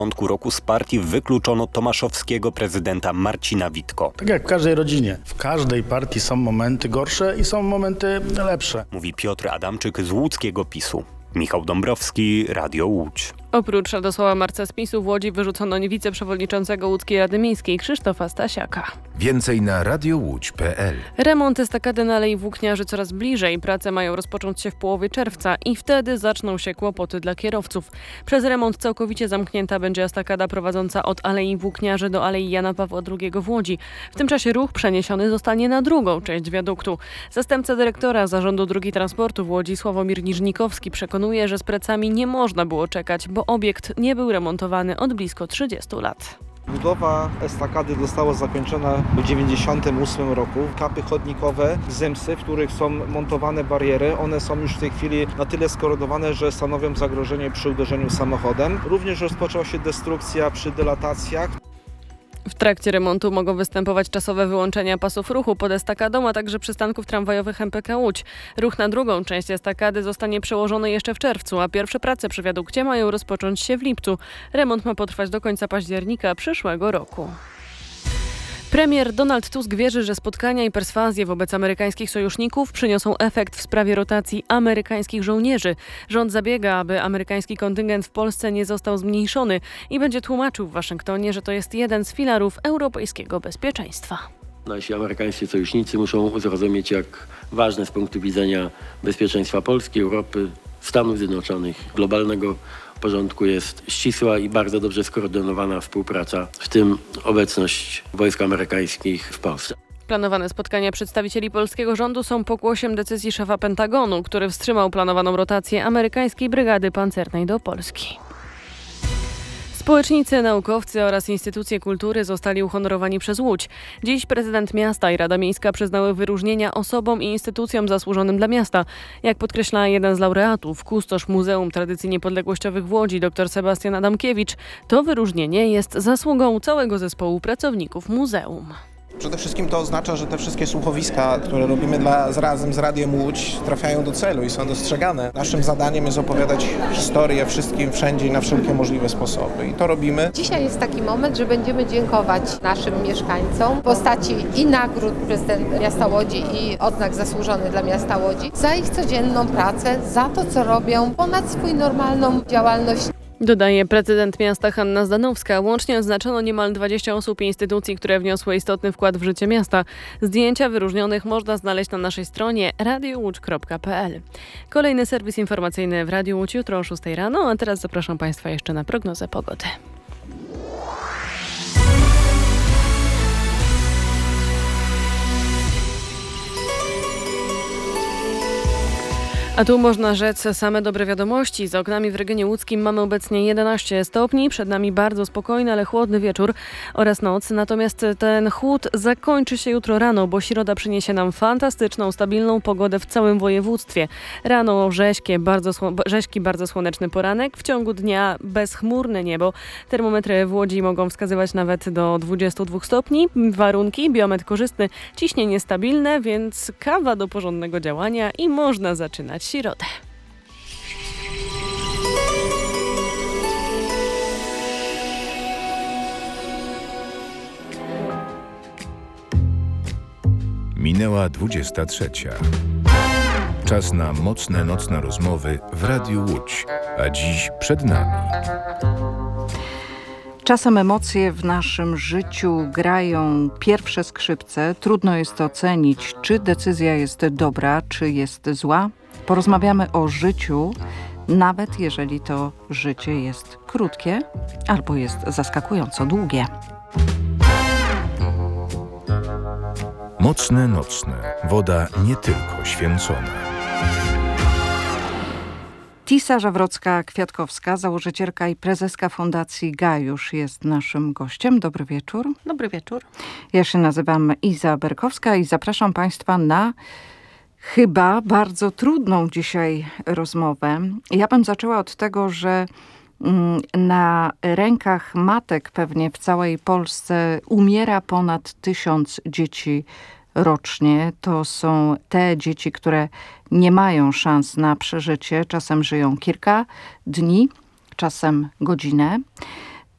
Na początku roku z partii wykluczono tomaszowskiego prezydenta Marcina Witko. Tak jak w każdej rodzinie. W każdej partii są momenty gorsze i są momenty lepsze. Mówi Piotr Adamczyk z łódzkiego PiS-u. Michał Dąbrowski, Radio Łódź. Oprócz Radosława Marca z PiS-u w Łodzi wyrzucono wiceprzewodniczącego Łódzkiej Rady Miejskiej Krzysztofa Stasiaka. Więcej na radiołódź.pl. Remont estakady na Alei Włókniarzy coraz bliżej. Prace mają rozpocząć się w połowie czerwca i wtedy zaczną się kłopoty dla kierowców. Przez remont całkowicie zamknięta będzie estakada prowadząca od Alei Włókniarzy do Alei Jana Pawła II w Łodzi. W tym czasie ruch przeniesiony zostanie na drugą część wiaduktu. Zastępca dyrektora Zarządu Dróg Transportu w Łodzi Sławomir Niżnikowski przekonuje, że z pracami nie można było czekać, bo obiekt nie był remontowany od blisko 30 lat. Budowa estakady została zakończona w 1998 roku. Kapy chodnikowe, zymsy, w których są montowane bariery, one są już w tej chwili na tyle skorodowane, że stanowią zagrożenie przy uderzeniu samochodem. Również rozpoczęła się destrukcja przy dylatacjach. W trakcie remontu mogą występować czasowe wyłączenia pasów ruchu pod estakadą, a także przystanków tramwajowych MPK Łódź. Ruch na drugą część estakady zostanie przełożony jeszcze w czerwcu, a pierwsze prace przy wiadukcie mają rozpocząć się w lipcu. Remont ma potrwać do końca października przyszłego roku. Premier Donald Tusk wierzy, że spotkania i perswazje wobec amerykańskich sojuszników przyniosą efekt w sprawie rotacji amerykańskich żołnierzy. Rząd zabiega, aby amerykański kontyngent w Polsce nie został zmniejszony i będzie tłumaczył w Waszyngtonie, że to jest jeden z filarów europejskiego bezpieczeństwa. Nasi amerykańscy sojusznicy muszą zrozumieć, jak ważne z punktu widzenia bezpieczeństwa Polski, Europy, Stanów Zjednoczonych, globalnego porządku jest ścisła i bardzo dobrze skoordynowana współpraca, w tym obecność wojsk amerykańskich w Polsce. Planowane spotkania przedstawicieli polskiego rządu są pokłosiem decyzji szefa Pentagonu, który wstrzymał planowaną rotację amerykańskiej brygady pancernej do Polski. Społecznicy, naukowcy oraz instytucje kultury zostali uhonorowani przez Łódź. Dziś prezydent miasta i Rada Miejska przyznały wyróżnienia osobom i instytucjom zasłużonym dla miasta. Jak podkreśla jeden z laureatów, kustosz Muzeum Tradycji Niepodległościowych w Łodzi, dr Sebastian Adamkiewicz, to wyróżnienie jest zasługą całego zespołu pracowników muzeum. Przede wszystkim to oznacza, że te wszystkie słuchowiska, które robimy razem z Radiem Łódź, trafiają do celu i są dostrzegane. Naszym zadaniem jest opowiadać historię wszystkim, wszędzie i na wszelkie możliwe sposoby. I to robimy. Dzisiaj jest taki moment, że będziemy dziękować naszym mieszkańcom w postaci i nagród prezydenta miasta Łodzi i odznak zasłużony dla miasta Łodzi za ich codzienną pracę, za to, co robią ponad swój normalną działalność. Dodaje prezydent miasta Hanna Zdanowska. Łącznie oznaczono niemal 20 osób i instytucji, które wniosły istotny wkład w życie miasta. Zdjęcia wyróżnionych można znaleźć na naszej stronie radiołódź.pl. Kolejny serwis informacyjny w Radiu Łódź jutro o 6 rano, a teraz zapraszam Państwa jeszcze na prognozę pogody. A tu można rzec same dobre wiadomości. Za oknami w regionie łódzkim mamy obecnie 11 stopni. Przed nami bardzo spokojny, ale chłodny wieczór oraz noc. Natomiast ten chłód zakończy się jutro rano, bo środa przyniesie nam fantastyczną, stabilną pogodę w całym województwie. Rano rzeźki, bardzo słoneczny poranek. W ciągu dnia bezchmurne niebo. Termometry w Łodzi mogą wskazywać nawet do 22 stopni. Warunki, biometr korzystny, ciśnienie stabilne, więc kawa do porządnego działania i można zaczynać środę. Minęła 23. Czas na mocne nocne rozmowy w Radiu Łódź, a dziś przed nami. Czasem emocje w naszym życiu grają pierwsze skrzypce. Trudno jest ocenić, czy decyzja jest dobra, czy jest zła. Porozmawiamy o życiu, nawet jeżeli to życie jest krótkie albo jest zaskakująco długie. Mocne nocne. Woda nie tylko święcona. Tisa Żawrocka-Kwiatkowska, założycielka i prezeska Fundacji Gajusz jest naszym gościem. Dobry wieczór. Dobry wieczór. Ja się nazywam Iza Berkowska i zapraszam Państwa na chyba bardzo trudną dzisiaj rozmowę. Ja bym zaczęła od tego, że na rękach matek pewnie w całej Polsce umiera ponad 1000 dzieci rocznie. To są te dzieci, które nie mają szans na przeżycie. Czasem żyją kilka dni, czasem godzinę.